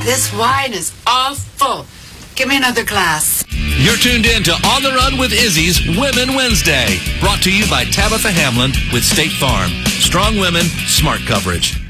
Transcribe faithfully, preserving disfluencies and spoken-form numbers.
This wine is all full. Give me another glass. You're tuned in to On the Run with Izzy's Women Wednesday. Brought to you by Tabitha Hamlin with State Farm. Strong women, smart coverage.